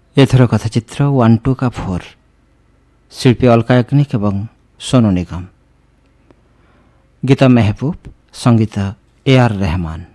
एथर कथाचित्र 1 2 का 4 शिल्पी अलका याग्निक एवं सोनू निगम, गीत महबूब, संगीत AR रहमान।